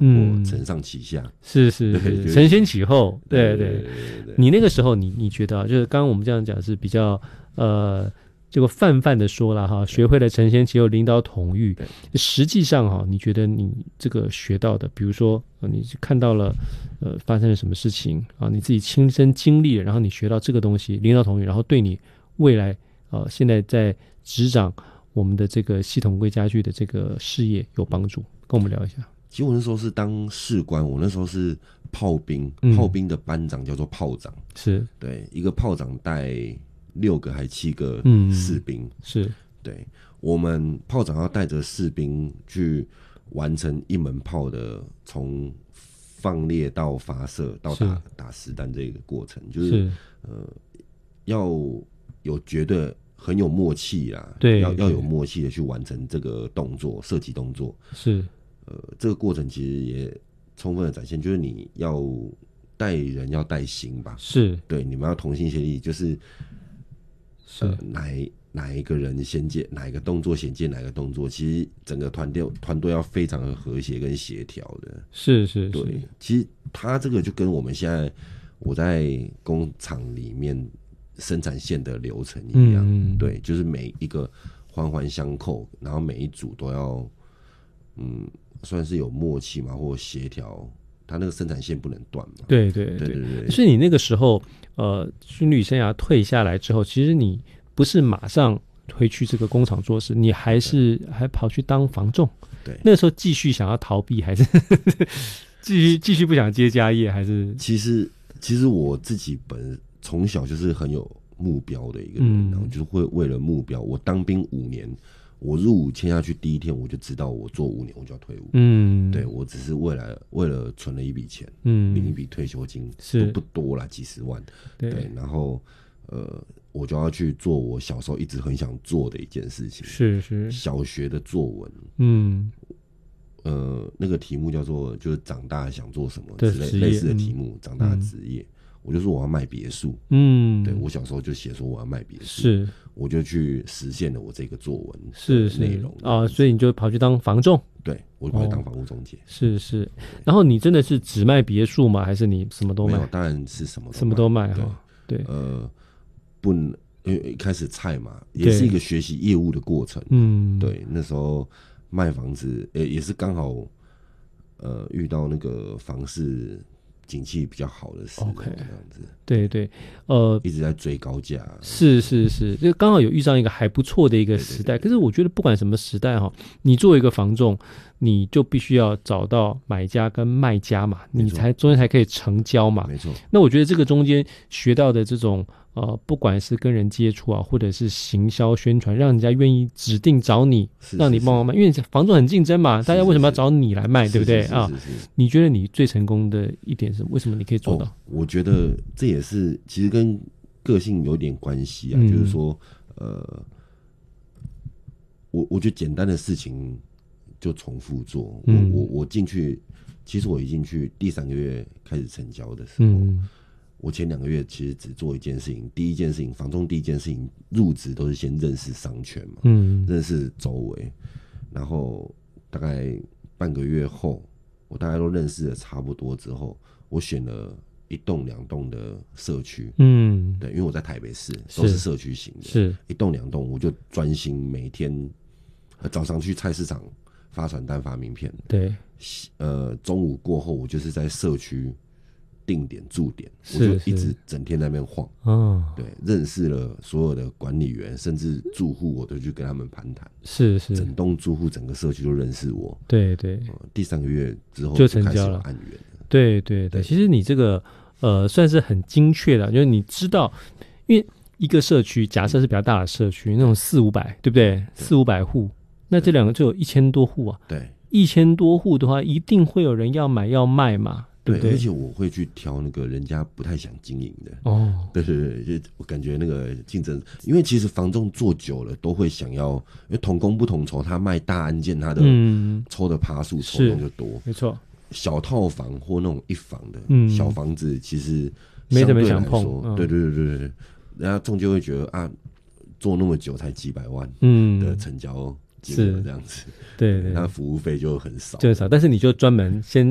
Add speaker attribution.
Speaker 1: 或承上启下，
Speaker 2: 是是是，承先启后，对对。你那个时候你觉得就是刚刚我们这样讲是比较这个泛泛的说了哈，学会了承先启后，领导统御。实际上哈，你觉得你这个学到的，比如说你看到了发生了什么事情啊，你自己亲身经历了，然后你学到这个东西，领导统御，然后对你未来现在在执掌我们的这个系统柜家具的这个事业有帮助，跟我们聊一下。
Speaker 1: 其实我那时候是当士官，我那时候是炮兵，炮兵的班长叫做炮长，
Speaker 2: 是
Speaker 1: 对，一个炮长带6个还7个士兵，
Speaker 2: 是
Speaker 1: 对，我们炮长要带着士兵去完成一门炮的从放列到发射到打实弹这个过程，就是要有绝对很有默契啦，
Speaker 2: 对，
Speaker 1: 要有默契的去完成这个动作，射击动作
Speaker 2: 是。
Speaker 1: 这个过程其实也充分的展现，就是你要带人要带心吧，
Speaker 2: 是对，
Speaker 1: 你们要同心协力，就是哪一个人先接，哪一个动作先接哪一个动作，其实整个团队要非常的和谐跟协调的，
Speaker 2: 是是，
Speaker 1: 对，其实他这个就跟我们现在我在工厂里面生产线的流程一样，对，就是每一个环环相扣，然后每一组都要算是有默契嘛，或协调，他那个生产线不能断嘛。
Speaker 2: 对对对对。所以你那个时候，军旅生涯退下来之后，其实你不是马上回去这个工厂做事，你还跑去当房仲。
Speaker 1: 对，
Speaker 2: 那个时候继续想要逃避，还是继续不想接家业，还是？
Speaker 1: 其实我自己从小就是很有目标的一个人，然后就是会为了目标，我当兵5年。我入伍签下去第一天，我就知道我做5年我就要退伍。对，我只是为了存了一笔钱，领一笔退休金，都不多啦，几十万。对，然后我就要去做我小时候一直很想做的一件事情，是小学的作文。那个题目叫做就是长大想做什么之类似的题目，长大的职业。我就说我要卖别墅，对，我小时候就写说我要卖别墅，我就去实现了我这个作文内容
Speaker 2: 啊，所以你就跑去当房仲，
Speaker 1: 对，我就跑去当房屋中介，
Speaker 2: 是。然后你真的是只卖别墅吗？还是你什么都卖？
Speaker 1: 没有，当然是什么
Speaker 2: 都卖哈。对，
Speaker 1: 不，因为一开始菜嘛，也是一个学习业务的过程。对，那时候卖房子，也是刚好遇到那个房市景气比较好的时候，这样子，
Speaker 2: 对对，
Speaker 1: 一直在追高价，
Speaker 2: 是，就刚好有遇上一个还不错的一个时代。可是我觉得不管什么时代哈，你作为一个房仲，你就必须要找到买家跟卖家嘛，你中间才可以成交嘛，
Speaker 1: 没错。
Speaker 2: 那我觉得这个中间学到的这种不管是跟人接触啊，或者是行销宣传，让人家愿意指定找你，让你帮忙卖，因为房仲很竞争嘛，大家为什么要找你来卖，对不对啊？你觉得你最成功的一点是为什么你可以做到？
Speaker 1: 我觉得这也是其实跟个性有点关系啊，就是说我觉得简单的事情就重复做。我进去，其实我一进去第3个月开始成交的时候。我前2个月其实只做一件事情，第一件事情，房仲第一件事情，入职都是先认识商圈嘛，认识周围，然后大概半个月后，我大概都认识的差不多之后，我选了1栋2栋的社区，对，因为我在台北市都是社区型的，是1栋2栋，我就专心每天早上去菜市场发传单发名片，对，中午过后我就是在社区定点驻点，我就一直整天在那边晃，对，认识了所有的管理员，甚至住户，我都去跟他们攀谈，是，整栋住户整个社区都认识我，对，第3个月之后就成交了案源，对，
Speaker 2: 其实你这个算是很精确的，就是你知道，因为一个社区假设是比较大的社区，那种400-500，对不对？400-500户，那这2个就有1000多户啊，对，1000多户的话，一定会有人要买要卖嘛。对，
Speaker 1: 而且我会去挑那个人家不太想经营的对，就我感觉那个竞争，因为其实房仲做久了都会想要，因为同工不同酬，他卖大案件，他的抽的趴数抽动就多，没错。小套房或那种1房的小房子，其实
Speaker 2: 没怎么想碰，
Speaker 1: 对，人家仲介会觉得啊，做那么久才几百万的成交。是这样子，对，那服务费就很少，
Speaker 2: 但是你就专门先